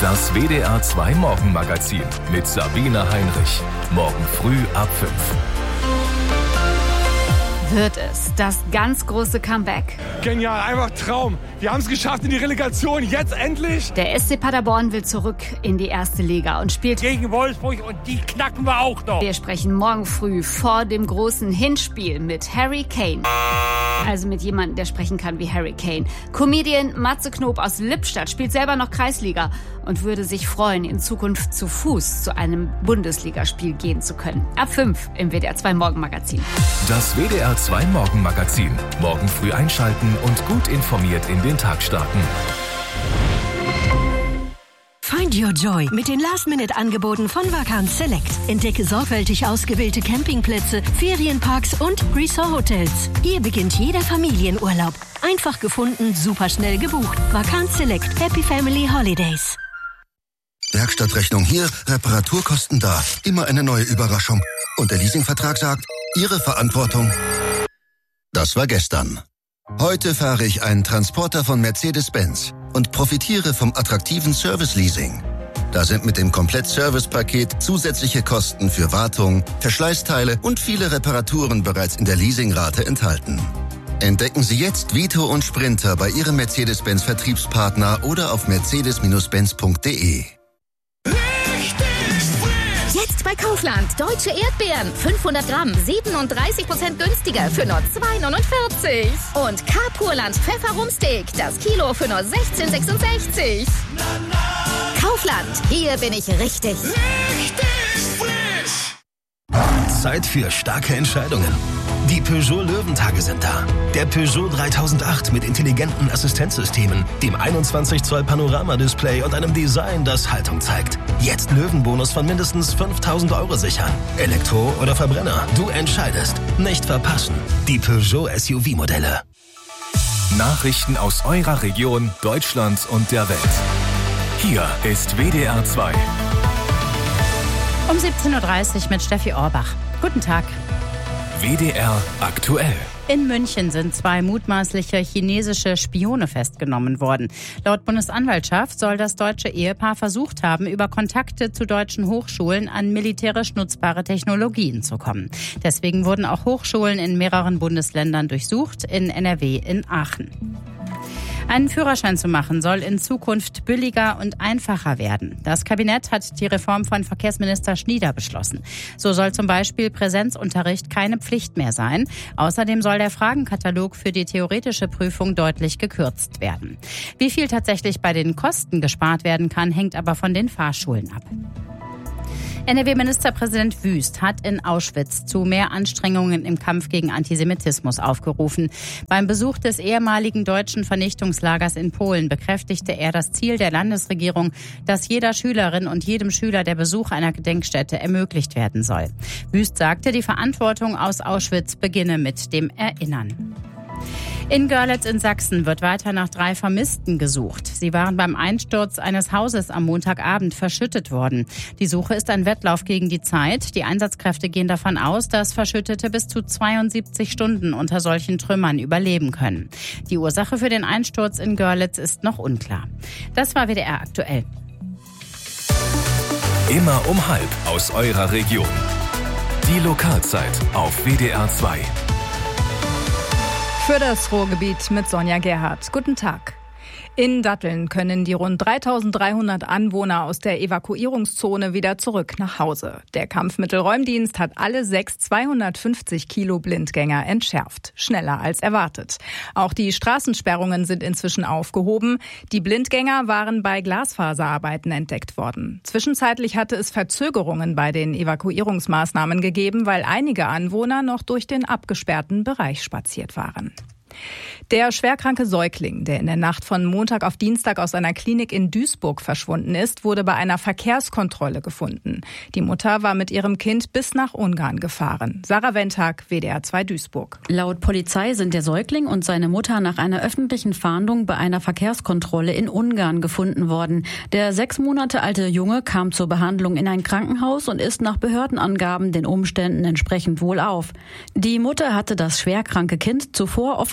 Das WDR 2 Morgenmagazin mit Sabine Heinrich. Morgen früh ab 5. Wird es das ganz große Comeback? Genial, einfach Traum. Wir haben es geschafft in die Relegation, jetzt endlich. Der SC Paderborn will zurück in die erste Liga und spielt gegen Wolfsburg und die knacken wir auch noch. Wir sprechen morgen früh vor dem großen Hinspiel mit Harry Kane. Also mit jemandem, der sprechen kann wie Harry Kane. Comedian Matze Knob aus Lippstadt spielt selber noch Kreisliga und würde sich freuen, in Zukunft zu Fuß zu einem Bundesligaspiel gehen zu können. Ab 5 im WDR 2 Morgenmagazin. Das WDR 2 Morgenmagazin. Morgen früh einschalten und gut informiert in den Tag starten. Find your joy mit den Last-Minute-Angeboten von Vacances Select. Entdecke sorgfältig ausgewählte Campingplätze, Ferienparks und Resort-Hotels. Hier beginnt jeder Familienurlaub. Einfach gefunden, superschnell gebucht. Vacances Select. Happy Family Holidays. Werkstattrechnung hier, Reparaturkosten da. Immer eine neue Überraschung. Und der Leasingvertrag sagt, Ihre Verantwortung. Das war gestern. Heute fahre ich einen Transporter von Mercedes-Benz und profitiere vom attraktiven Service-Leasing. Da sind mit dem Komplett-Service-Paket zusätzliche Kosten für Wartung, Verschleißteile und viele Reparaturen bereits in der Leasingrate enthalten. Entdecken Sie jetzt Vito und Sprinter bei Ihrem Mercedes-Benz-Vertriebspartner oder auf mercedes-benz.de. Jetzt bei Kaufland. Deutsche Erdbeeren. 500 Gramm. 37% günstiger für nur 2,49. Und Carpurland Pfefferrumsteak. Das Kilo für nur 16,66. Kaufland. Hier bin ich richtig. Zeit für starke Entscheidungen. Die Peugeot Löwentage sind da. Der Peugeot 3008 mit intelligenten Assistenzsystemen, dem 21 Zoll Panoramadisplay und einem Design, das Haltung zeigt. Jetzt Löwenbonus von mindestens 5.000 Euro sichern. Elektro oder Verbrenner, du entscheidest. Nicht verpassen. Die Peugeot SUV-Modelle. Nachrichten aus eurer Region, Deutschland und der Welt. Hier ist WDR 2. Um 17.30 Uhr mit Steffi Orbach. Guten Tag. WDR aktuell. In München sind 2 mutmaßliche chinesische Spione festgenommen worden. Laut Bundesanwaltschaft soll das deutsche Ehepaar versucht haben, über Kontakte zu deutschen Hochschulen an militärisch nutzbare Technologien zu kommen. Deswegen wurden auch Hochschulen in mehreren Bundesländern durchsucht, in NRW in Aachen. Einen Führerschein zu machen soll in Zukunft billiger und einfacher werden. Das Kabinett hat die Reform von Verkehrsminister Schnieder beschlossen. So soll zum Beispiel Präsenzunterricht keine Pflicht mehr sein. Außerdem soll der Fragenkatalog für die theoretische Prüfung deutlich gekürzt werden. Wie viel tatsächlich bei den Kosten gespart werden kann, hängt aber von den Fahrschulen ab. NRW-Ministerpräsident Wüst hat in Auschwitz zu mehr Anstrengungen im Kampf gegen Antisemitismus aufgerufen. Beim Besuch des ehemaligen deutschen Vernichtungslagers in Polen bekräftigte er das Ziel der Landesregierung, dass jeder Schülerin und jedem Schüler der Besuch einer Gedenkstätte ermöglicht werden soll. Wüst sagte, die Verantwortung aus Auschwitz beginne mit dem Erinnern. In Görlitz in Sachsen wird weiter nach 3 Vermissten gesucht. Sie waren beim Einsturz eines Hauses am Montagabend verschüttet worden. Die Suche ist ein Wettlauf gegen die Zeit. Die Einsatzkräfte gehen davon aus, dass Verschüttete bis zu 72 Stunden unter solchen Trümmern überleben können. Die Ursache für den Einsturz in Görlitz ist noch unklar. Das war WDR aktuell. Immer um 12:30 aus eurer Region. Die Lokalzeit auf WDR 2. Für das Ruhrgebiet mit Sonja Gerhardt. Guten Tag. In Datteln können die rund 3.300 Anwohner aus der Evakuierungszone wieder zurück nach Hause. Der Kampfmittelräumdienst hat alle 6 250 Kilo Blindgänger entschärft. Schneller als erwartet. Auch die Straßensperrungen sind inzwischen aufgehoben. Die Blindgänger waren bei Glasfaserarbeiten entdeckt worden. Zwischenzeitlich hatte es Verzögerungen bei den Evakuierungsmaßnahmen gegeben, weil einige Anwohner noch durch den abgesperrten Bereich spaziert waren. Der schwerkranke Säugling, der in der Nacht von Montag auf Dienstag aus einer Klinik in Duisburg verschwunden ist, wurde bei einer Verkehrskontrolle gefunden. Die Mutter war mit ihrem Kind bis nach Ungarn gefahren. Sarah Wendhag, WDR 2 Duisburg. Laut Polizei sind der Säugling und seine Mutter nach einer öffentlichen Fahndung bei einer Verkehrskontrolle in Ungarn gefunden worden. Der 6 Monate alte Junge kam zur Behandlung in ein Krankenhaus und ist nach Behördenangaben den Umständen entsprechend wohlauf. Die Mutter hatte das schwerkranke Kind zuvor offenbar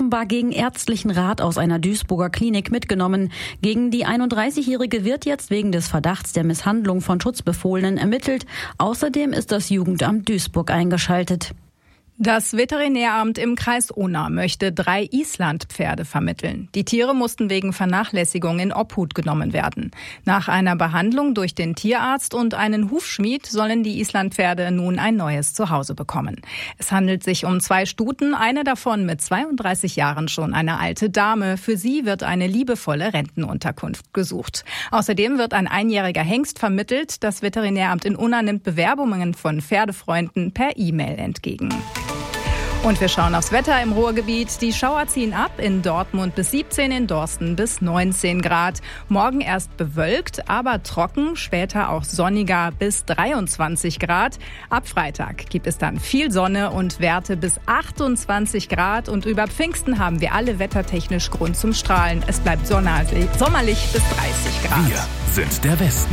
offenbar gegen ärztlichen Rat aus einer Duisburger Klinik mitgenommen. Gegen die 31-Jährige wird jetzt wegen des Verdachts der Misshandlung von Schutzbefohlenen ermittelt. Außerdem ist das Jugendamt Duisburg eingeschaltet. Das Veterinäramt im Kreis Unna möchte 3 Islandpferde vermitteln. Die Tiere mussten wegen Vernachlässigung in Obhut genommen werden. Nach einer Behandlung durch den Tierarzt und einen Hufschmied sollen die Islandpferde nun ein neues Zuhause bekommen. Es handelt sich um 2 Stuten, eine davon mit 32 Jahren schon eine alte Dame. Für sie wird eine liebevolle Rentenunterkunft gesucht. Außerdem wird ein 1-jähriger Hengst vermittelt. Das Veterinäramt in Unna nimmt Bewerbungen von Pferdefreunden per E-Mail entgegen. Und wir schauen aufs Wetter im Ruhrgebiet. Die Schauer ziehen ab, in Dortmund bis 17, in Dorsten bis 19 Grad. Morgen erst bewölkt, aber trocken, später auch sonniger bis 23 Grad. Ab Freitag gibt es dann viel Sonne und Werte bis 28 Grad. Und über Pfingsten haben wir alle wettertechnisch Grund zum Strahlen. Es bleibt sommerlich bis 30 Grad. Wir sind der Westen.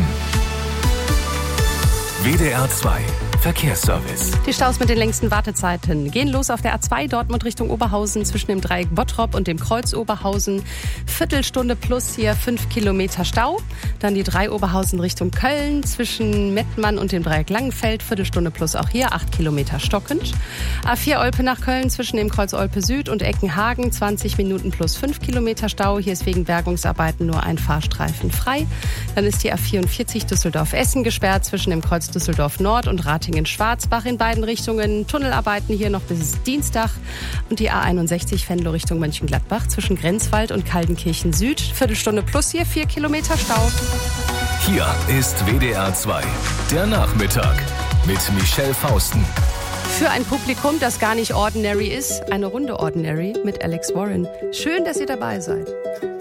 WDR 2 Verkehrsservice. Die Staus mit den längsten Wartezeiten gehen los auf der A2 Dortmund Richtung Oberhausen zwischen dem Dreieck Bottrop und dem Kreuz Oberhausen. Viertelstunde plus hier 5 Kilometer Stau. Dann die 3 Oberhausen Richtung Köln zwischen Mettmann und dem Dreieck Langenfeld. Viertelstunde plus auch hier 8 Kilometer stockend. A4 Olpe nach Köln zwischen dem Kreuz Olpe Süd und Eckenhagen 20 Minuten plus 5 Kilometer Stau. Hier ist wegen Bergungsarbeiten nur ein Fahrstreifen frei. Dann ist die A44 Düsseldorf-Essen gesperrt zwischen dem Kreuz Düsseldorf Nord und Ratingen-Schwarzbach in beiden Richtungen. Tunnelarbeiten hier noch bis Dienstag. Und die A61 Venlo Richtung Mönchengladbach zwischen Grenzwald und Kaldenkirchen Süd. Viertelstunde plus hier 4 Kilometer Stau. Hier ist WDR 2, der Nachmittag mit Michelle Fausten. Für ein Publikum, das gar nicht ordinary ist, eine Runde Ordinary mit Alex Warren. Schön, dass ihr dabei seid.